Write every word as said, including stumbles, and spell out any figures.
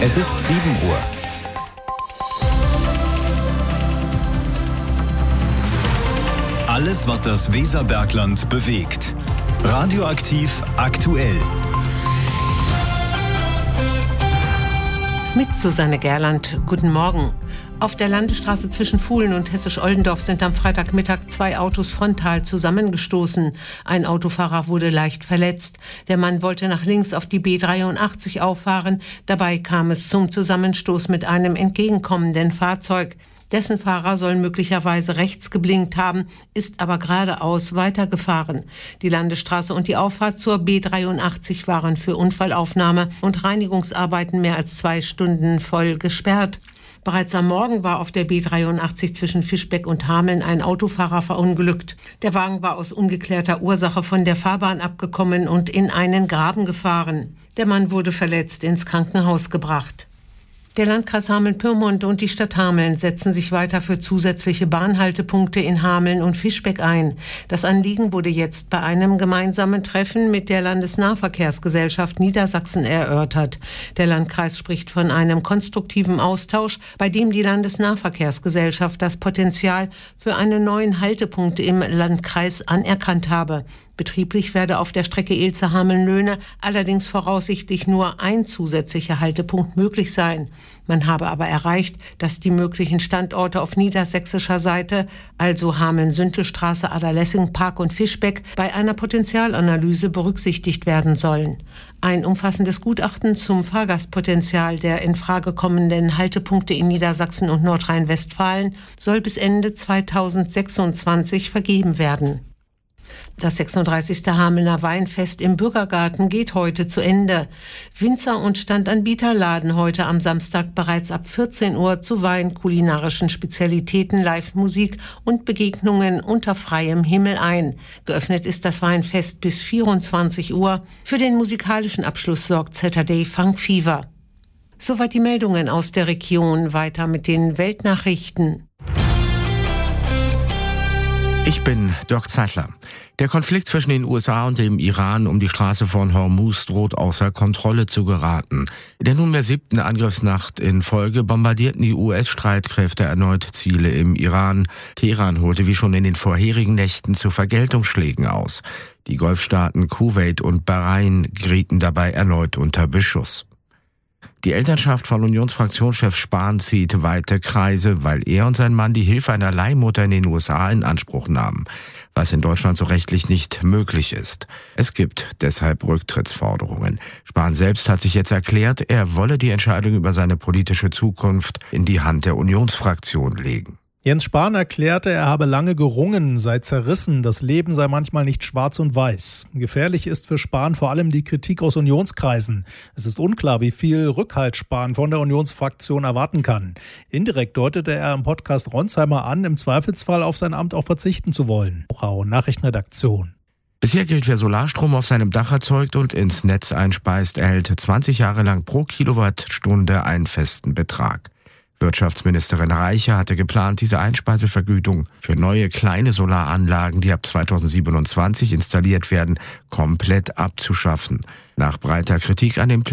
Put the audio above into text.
Es ist sieben Uhr. Alles, was das Weserbergland bewegt. Radioaktiv aktuell. Mit Susanne Gerland. Guten Morgen. Auf der Landesstraße zwischen Fuhlen und Hessisch-Oldendorf sind am Freitagmittag zwei Autos frontal zusammengestoßen. Ein Autofahrer wurde leicht verletzt. Der Mann wollte nach links auf die B dreiundachtzig auffahren. Dabei kam es zum Zusammenstoß mit einem entgegenkommenden Fahrzeug. Dessen Fahrer soll möglicherweise rechts geblinkt haben, ist aber geradeaus weitergefahren. Die Landesstraße und die Auffahrt zur B dreiundachtzig waren für Unfallaufnahme und Reinigungsarbeiten mehr als zwei Stunden voll gesperrt. Bereits am Morgen war auf der B dreiundachtzig zwischen Fischbeck und Hameln ein Autofahrer verunglückt. Der Wagen war aus ungeklärter Ursache von der Fahrbahn abgekommen und in einen Graben gefahren. Der Mann wurde verletzt ins Krankenhaus gebracht. Der Landkreis Hameln-Pyrmont und die Stadt Hameln setzen sich weiter für zusätzliche Bahnhaltepunkte in Hameln und Fischbeck ein. Das Anliegen wurde jetzt bei einem gemeinsamen Treffen mit der Landesnahverkehrsgesellschaft Niedersachsen erörtert. Der Landkreis spricht von einem konstruktiven Austausch, bei dem die Landesnahverkehrsgesellschaft das Potenzial für einen neuen Haltepunkt im Landkreis anerkannt habe. Betrieblich werde auf der Strecke Ilze-Hameln-Löhne allerdings voraussichtlich nur ein zusätzlicher Haltepunkt möglich sein. Man habe aber erreicht, dass die möglichen Standorte auf niedersächsischer Seite, also Hameln-Süntelstraße, Adler-Lessing-Park und Fischbeck, bei einer Potenzialanalyse berücksichtigt werden sollen. Ein umfassendes Gutachten zum Fahrgastpotenzial der in Frage kommenden Haltepunkte in Niedersachsen und Nordrhein-Westfalen soll bis Ende zweitausendsechsundzwanzig vergeben werden. Das sechsunddreißigste Hamelner Weinfest im Bürgergarten geht heute zu Ende. Winzer und Standanbieter laden heute am Samstag bereits ab vierzehn Uhr zu weinkulinarischen Spezialitäten, Live-Musik und Begegnungen unter freiem Himmel ein. Geöffnet ist das Weinfest bis vierundzwanzig Uhr. Für den musikalischen Abschluss sorgt Saturday Funk Fever. Soweit die Meldungen aus der Region. Weiter mit den Weltnachrichten. Ich bin Dirk Zeitler. Der Konflikt zwischen den U S A und dem Iran um die Straße von Hormuz droht außer Kontrolle zu geraten. In der nunmehr siebten Angriffsnacht in Folge bombardierten die U S-Streitkräfte erneut Ziele im Iran. Teheran holte wie schon in den vorherigen Nächten zu Vergeltungsschlägen aus. Die Golfstaaten Kuwait und Bahrain gerieten dabei erneut unter Beschuss. Die Elternschaft von Unionsfraktionschef Spahn zieht weite Kreise, weil er und sein Mann die Hilfe einer Leihmutter in den U S A in Anspruch nahmen, was in Deutschland so rechtlich nicht möglich ist. Es gibt deshalb Rücktrittsforderungen. Spahn selbst hat sich jetzt erklärt, er wolle die Entscheidung über seine politische Zukunft in die Hand der Unionsfraktion legen. Jens Spahn erklärte, er habe lange gerungen, sei zerrissen, das Leben sei manchmal nicht schwarz und weiß. Gefährlich ist für Spahn vor allem die Kritik aus Unionskreisen. Es ist unklar, wie viel Rückhalt Spahn von der Unionsfraktion erwarten kann. Indirekt deutete er im Podcast Ronsheimer an, im Zweifelsfall auf sein Amt auch verzichten zu wollen. Nachrichtenredaktion. Bisher gilt, wer Solarstrom auf seinem Dach erzeugt und ins Netz einspeist, erhält zwanzig Jahre lang pro Kilowattstunde einen festen Betrag. Wirtschaftsministerin Reiche hatte geplant, diese Einspeisevergütung für neue kleine Solaranlagen, die ab zweitausendsiebenundzwanzig installiert werden, komplett abzuschaffen. Nach breiter Kritik an dem Plan